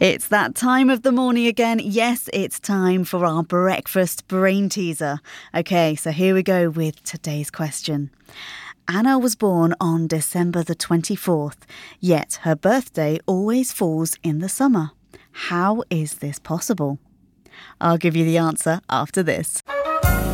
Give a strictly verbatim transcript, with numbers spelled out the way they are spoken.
It's that time of the morning again. Yes, it's time for our breakfast brain teaser. Okay, so here we go with today's question. Anna was born on December the twenty-fourth, yet her birthday always falls in the summer. How is this possible? I'll give you the answer after this.